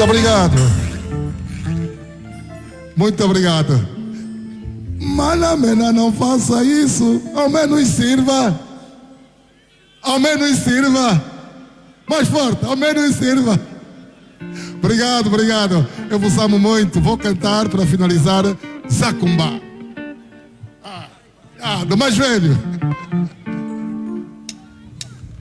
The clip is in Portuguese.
Muito obrigado. Muito obrigado. Manamena, não faça isso. Ao menos sirva. Ao menos sirva. Mais forte, ao menos sirva. Obrigado, obrigado. Eu vos amo muito. Vou cantar para finalizar Zacumbá. Do mais velho.